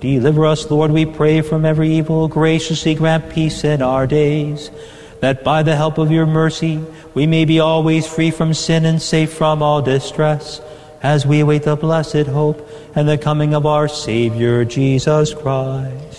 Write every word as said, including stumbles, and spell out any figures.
Deliver us, Lord, we pray, from every evil. Graciously grant peace in our days, that by the help of your mercy we may be always free from sin and safe from all distress, as we await the blessed hope and the coming of our Savior, Jesus Christ.